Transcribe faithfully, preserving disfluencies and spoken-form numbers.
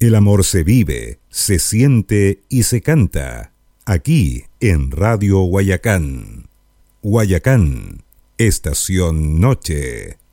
El amor se vive, se siente y se canta, aquí en Radio Guayacán. Guayacán, Estación Noche.